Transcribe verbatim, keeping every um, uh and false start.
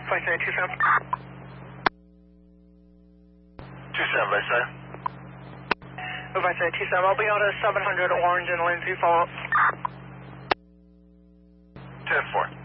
five seven two seven. two seven, by side. five seven two seven, I'll be out of seven hundred Orange and Lindsay, follow up. ten four.